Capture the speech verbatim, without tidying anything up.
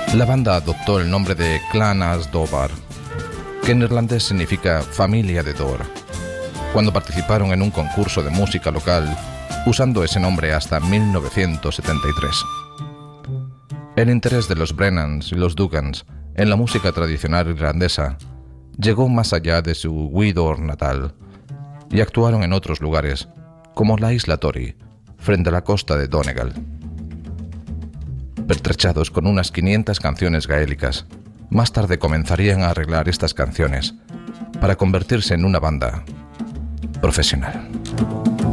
La banda adoptó el nombre de Clan As Dobar, que en irlandés significa familia de Dor, cuando participaron en un concurso de música local, usando ese nombre hasta mil novecientos setenta y tres. El interés de los Brennans y los Dugans en la música tradicional irlandesa llegó más allá de su Gweedore natal y actuaron en otros lugares, como la isla Tory, frente a la costa de Donegal. Pertrechados con unas quinientas canciones gaélicas, más tarde comenzarían a arreglar estas canciones para convertirse en una banda profesional.